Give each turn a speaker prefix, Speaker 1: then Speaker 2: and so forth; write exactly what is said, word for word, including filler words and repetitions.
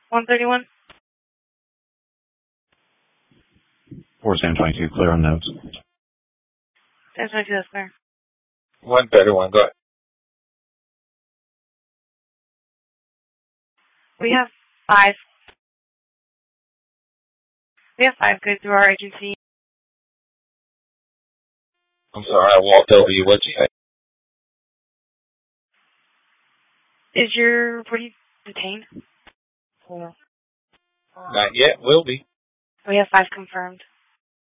Speaker 1: one thirty-one.
Speaker 2: four Sam twenty-two, clear on notes.
Speaker 1: Sam twenty-two, that's clear.
Speaker 3: one thirty-one, go ahead.
Speaker 1: We have five. We have five go through our agency.
Speaker 3: I'm sorry, I walked over you. What'd you say?
Speaker 1: Is your, were you detained? Or?
Speaker 3: Not yet, will be.
Speaker 1: We have five confirmed.